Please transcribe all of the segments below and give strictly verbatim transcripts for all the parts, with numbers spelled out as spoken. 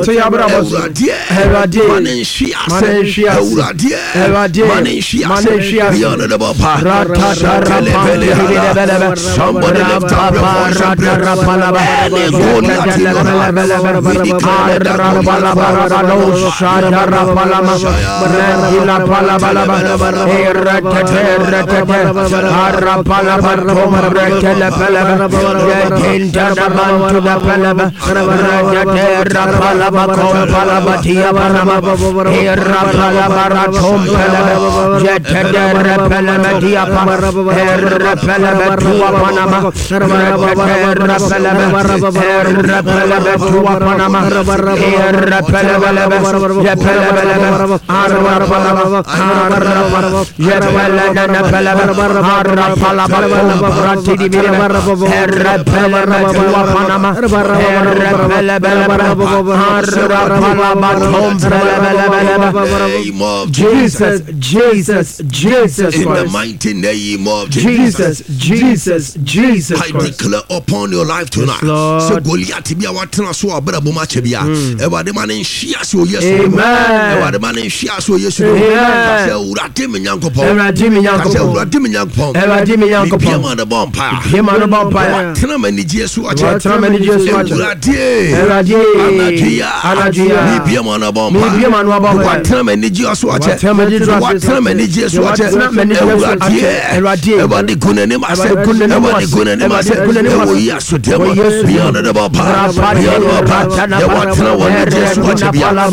So Yabramos, Herade, Manenshia, Manenshia, Herade, Manenshia, Manenshia, the honorable Papa, somebody lift up your voice and pray. Batia Panama, Era Palabara Tom Pelaba, Jetted Pelamatia Panama, Era Pelabatua Panama, Era Pelabatua Panama, Era Pelabalaba, Yapelaba, Arwa Palama, Arwa, Yapelana Pelaba, Arra Palabara, Ratidi, Era Pelabatua Panama, Era Pelabalaba, name of Jesus, Jesus, Jesus, in the mighty name of Jesus, Jesus, Jesus, I declare upon your life tonight. So Goliath be a watena so abra boma chebia. Ewa de man in shia so yes. Amen. Ewa de man in shia so yes. Amen. Say urade me nyankopon. Urade me nyankopon. Say urade me nyankopon. Urade me nyankopon. Pia the bompa. Pia man the bompa. Watena mani jesu ache. Watena mani jesu ache. Urade. Urade. Anajia. Anajia. Pia man the bompa. Pia man the bompa. Watena mani jesu ache. Watena mani jesu ache. Urade. Urade. Ewa de kunene mase. Ewa de kunene mase. Ewa yaso demo. Beyond the Baba, beyond the Baba, the Watana one Jesus, what you be on the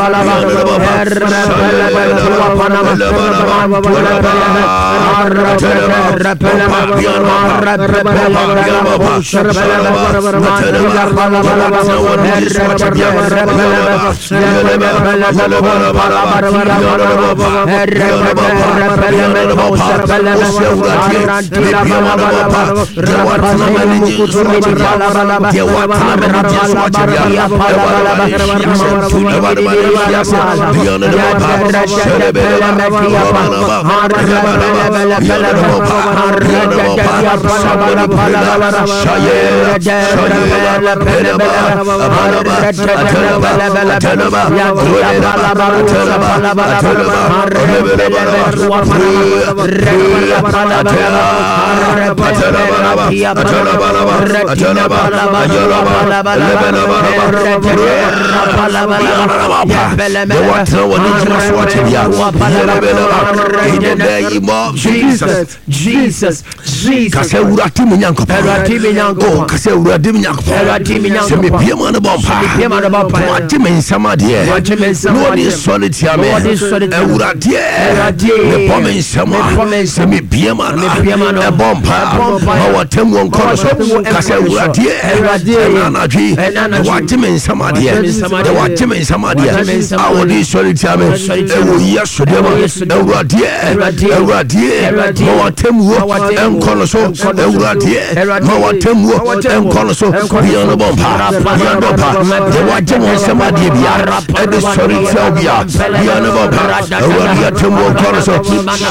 Jesus, Jesus, Jesus. Kase urati minyanko. Urati minyanko. Kase urati minyanko. Urati minyanko. Semi piema na bomba. Semi piema na bomba. Wati mensama die. Wati mensama. No ni solid yame. No ni solid. Urati. Urati. Ne pome mensama. Ne pome mensama. Semi piema na. Ne piema na bomba. Bomba. Wati mwanko so. Kase urati. Urati. Enanaji. Enanaji. Wati mensama die. Ne wati mensama die. Awodi solid yame. Ewo yeso dema. Urati. Urati. Mawatemu enkoloso Eurati Mawatemu enkoloso beyond the bomba beyond the bomba the watchman somebody bia and the story tell bia beyond the bomba Eurati temu enkoloso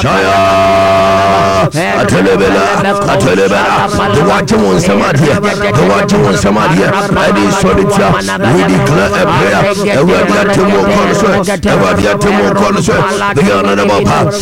shaya atelebela atelebela the watchman somebody the watchman somebody and the story tell we declare a prayer Eurati temu enkoloso Eurati temu enkoloso beyond the bomba